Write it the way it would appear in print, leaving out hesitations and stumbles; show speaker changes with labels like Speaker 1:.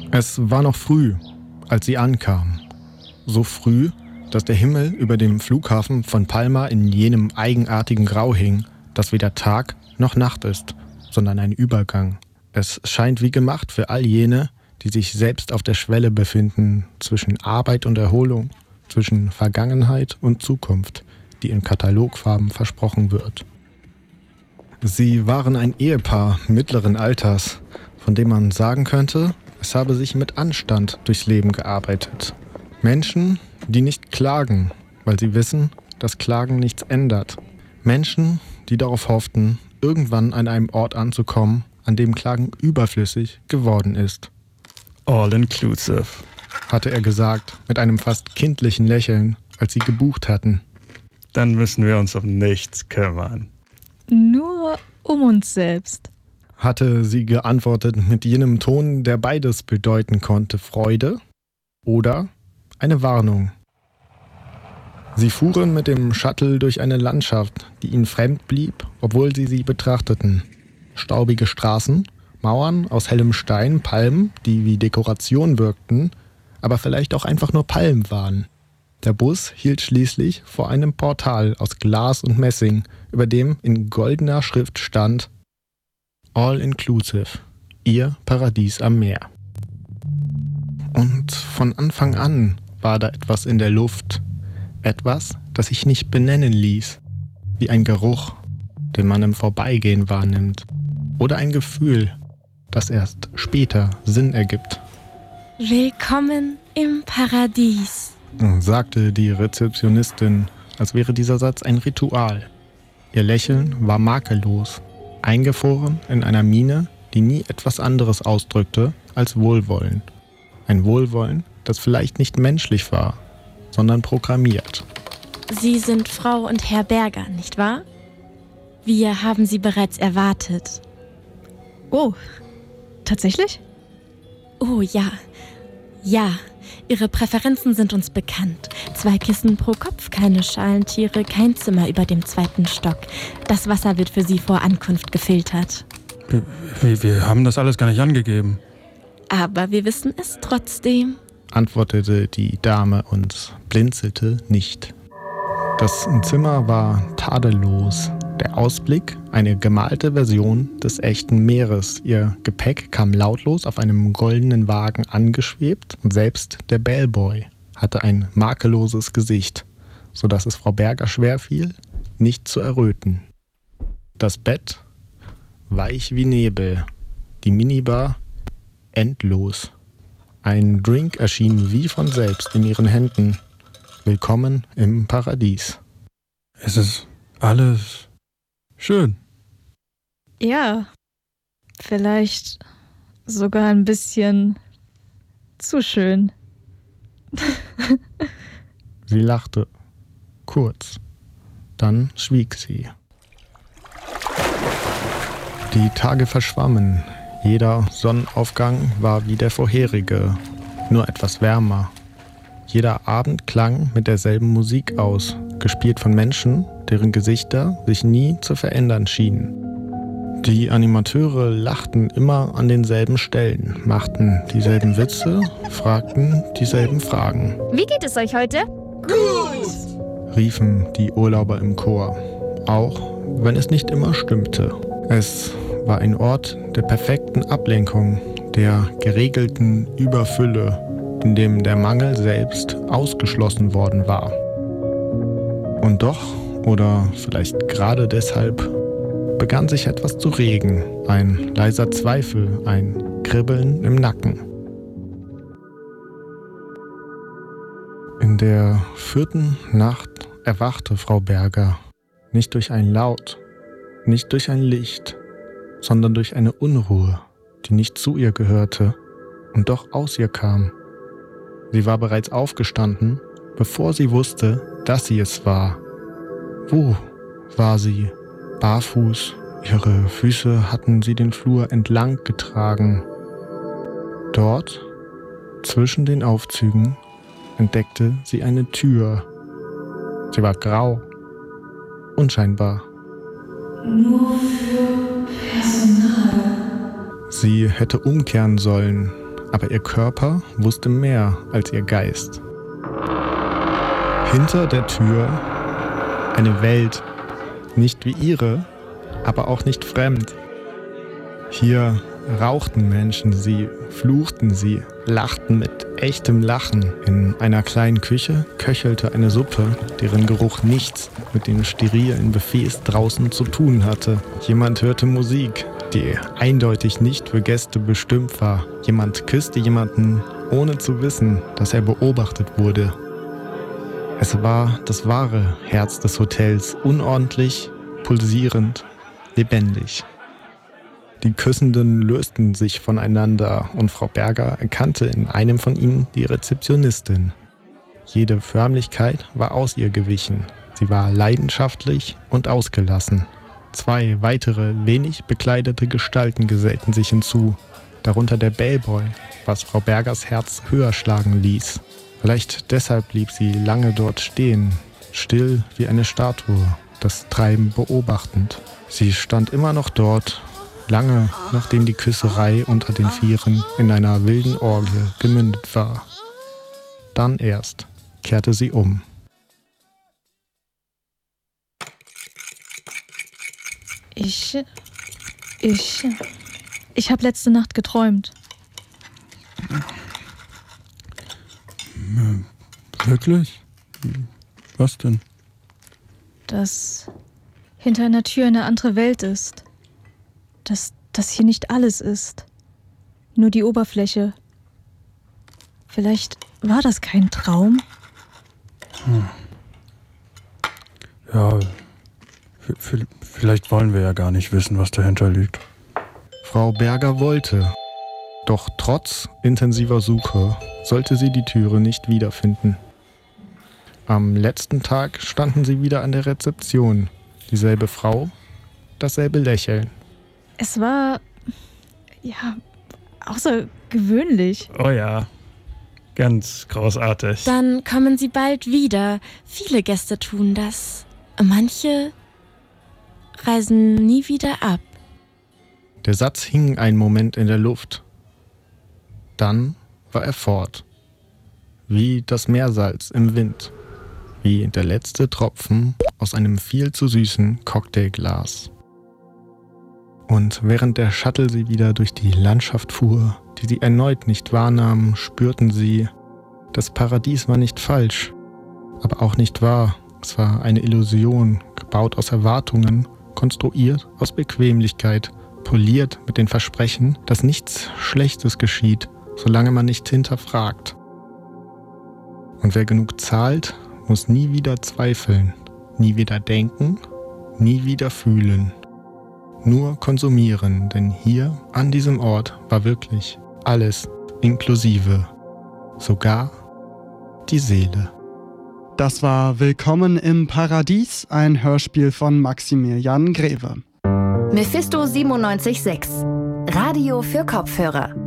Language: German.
Speaker 1: Es war noch früh, als sie ankam. So früh, dass der Himmel über dem Flughafen von Palma in jenem eigenartigen Grau hing, das weder Tag noch Nacht ist, sondern ein Übergang. Es scheint wie gemacht für all jene, die sich selbst auf der Schwelle befinden, zwischen Arbeit und Erholung, zwischen Vergangenheit und Zukunft, die in Katalogfarben versprochen wird. Sie waren ein Ehepaar mittleren Alters, von dem man sagen könnte, es habe sich mit Anstand durchs Leben gearbeitet. Menschen, die nicht klagen, weil sie wissen, dass Klagen nichts ändert. Menschen, die darauf hofften, irgendwann an einem Ort anzukommen, an dem Klagen überflüssig geworden ist.
Speaker 2: All inclusive,
Speaker 1: hatte er gesagt, mit einem fast kindlichen Lächeln, als sie gebucht hatten.
Speaker 2: Dann müssen wir uns um nichts kümmern.
Speaker 3: Nur um uns selbst,
Speaker 1: hatte sie geantwortet mit jenem Ton, der beides bedeuten konnte, Freude oder eine Warnung. Sie fuhren mit dem Shuttle durch eine Landschaft, die ihnen fremd blieb, obwohl sie betrachteten. Staubige Straßen, Mauern aus hellem Stein, Palmen, die wie Dekoration wirkten, aber vielleicht auch einfach nur Palmen waren. Der Bus hielt schließlich vor einem Portal aus Glas und Messing, über dem in goldener Schrift stand: All inclusive, Ihr Paradies am Meer. Und von Anfang an war da etwas in der Luft, etwas, das sich nicht benennen ließ, wie ein Geruch, den man im Vorbeigehen wahrnimmt, oder ein Gefühl, das erst später Sinn ergibt.
Speaker 4: Willkommen im Paradies,
Speaker 1: sagte die Rezeptionistin, als wäre dieser Satz ein Ritual. Ihr Lächeln war makellos, eingefroren in einer Miene, die nie etwas anderes ausdrückte als Wohlwollen. Ein Wohlwollen, das vielleicht nicht menschlich war, sondern programmiert.
Speaker 4: Sie sind Frau und Herr Berger, nicht wahr? Wir haben Sie bereits erwartet.
Speaker 3: Oh, tatsächlich?
Speaker 4: Oh ja, ja. Ihre Präferenzen sind uns bekannt. 2 Kissen pro Kopf, keine Schalentiere, kein Zimmer über dem 2. Stock. Das Wasser wird für Sie vor Ankunft gefiltert.
Speaker 2: Wir haben das alles gar nicht angegeben.
Speaker 4: Aber wir wissen es trotzdem,
Speaker 1: antwortete die Dame und blinzelte nicht. Das Zimmer war tadellos. Der Ausblick, eine gemalte Version des echten Meeres. Ihr Gepäck kam lautlos auf einem goldenen Wagen angeschwebt und selbst der Bellboy hatte ein makelloses Gesicht, sodass es Frau Berger schwerfiel, nicht zu erröten. Das Bett, weich wie Nebel, die Minibar, endlos. Ein Drink erschien wie von selbst in ihren Händen. Willkommen im Paradies.
Speaker 2: Es ist alles schön.
Speaker 3: Ja, vielleicht sogar ein bisschen zu schön.
Speaker 1: Sie lachte. Kurz. Dann schwieg sie. Die Tage verschwammen. Jeder Sonnenaufgang war wie der vorherige, nur etwas wärmer. Jeder Abend klang mit derselben Musik aus, gespielt von Menschen, deren Gesichter sich nie zu verändern schienen. Die Animateure lachten immer an denselben Stellen, machten dieselben Witze, fragten dieselben Fragen.
Speaker 5: Wie geht es euch heute?
Speaker 1: Gut! Riefen die Urlauber im Chor, auch wenn es nicht immer stimmte. Es war ein Ort der perfekten Ablenkung, der geregelten Überfülle, in dem der Mangel selbst ausgeschlossen worden war. Und doch, oder vielleicht gerade deshalb, begann sich etwas zu regen, ein leiser Zweifel, ein Kribbeln im Nacken. In der 4. Nacht erwachte Frau Berger, nicht durch ein Laut, nicht durch ein Licht, sondern durch eine Unruhe, die nicht zu ihr gehörte und doch aus ihr kam. Sie war bereits aufgestanden, bevor sie wusste, dass sie es war. Wo war sie? Barfuß, ihre Füße hatten sie den Flur entlang getragen. Dort, zwischen den Aufzügen, entdeckte sie eine Tür. Sie war grau, unscheinbar.
Speaker 6: Nur für Personal.
Speaker 1: Sie hätte umkehren sollen, aber ihr Körper wusste mehr als ihr Geist. Hinter der Tür eine Welt, nicht wie ihre, aber auch nicht fremd. Hier rauchten Menschen, sie fluchten, sie lachten mit echtem Lachen. In einer kleinen Küche köchelte eine Suppe, deren Geruch nichts mit den sterilen Buffets draußen zu tun hatte. Jemand hörte Musik, die eindeutig nicht für Gäste bestimmt war. Jemand küsste jemanden, ohne zu wissen, dass er beobachtet wurde. Es war das wahre Herz des Hotels, unordentlich, pulsierend, lebendig. Die Küssenden lösten sich voneinander und Frau Berger erkannte in einem von ihnen die Rezeptionistin. Jede Förmlichkeit war aus ihr gewichen. Sie war leidenschaftlich und ausgelassen. 2 weitere, wenig bekleidete Gestalten gesellten sich hinzu, darunter der Bellboy, was Frau Bergers Herz höher schlagen ließ. Vielleicht deshalb blieb sie lange dort stehen, still wie eine Statue, das Treiben beobachtend. Sie stand immer noch dort, lange nachdem die Küsserei unter den Vieren in einer wilden Orgie gemündet war. Dann erst kehrte sie um.
Speaker 3: Ich habe letzte Nacht geträumt.
Speaker 2: Wirklich? Was denn?
Speaker 3: Dass hinter einer Tür eine andere Welt ist. Dass das hier nicht alles ist. Nur die Oberfläche. Vielleicht war das kein Traum?
Speaker 2: Ja, vielleicht wollen wir ja gar nicht wissen, was dahinter liegt.
Speaker 1: Frau Berger wollte, doch trotz intensiver Suche sollte sie die Türe nicht wiederfinden. Am letzten Tag standen sie wieder an der Rezeption. Dieselbe Frau, dasselbe Lächeln.
Speaker 3: Es war, ja, außergewöhnlich.
Speaker 2: Oh ja, ganz großartig.
Speaker 4: Dann kommen sie bald wieder. Viele Gäste tun das. Manche reisen nie wieder ab.
Speaker 1: Der Satz hing einen Moment in der Luft. Dann war er fort. Wie das Meersalz im Wind. Wie der letzte Tropfen aus einem viel zu süßen Cocktailglas. Und während der Shuttle sie wieder durch die Landschaft fuhr, die sie erneut nicht wahrnahmen, spürten sie, das Paradies war nicht falsch, aber auch nicht wahr. Es war eine Illusion, gebaut aus Erwartungen, konstruiert aus Bequemlichkeit, poliert mit den Versprechen, dass nichts Schlechtes geschieht, solange man nicht hinterfragt. Und wer genug zahlt, muss nie wieder zweifeln, nie wieder denken, nie wieder fühlen. Nur konsumieren, denn hier an diesem Ort war wirklich alles inklusive, sogar die Seele.
Speaker 5: Das war Willkommen im Paradies, ein Hörspiel von Maximilian Greve.
Speaker 6: Mephisto 97.6 Radio für Kopfhörer.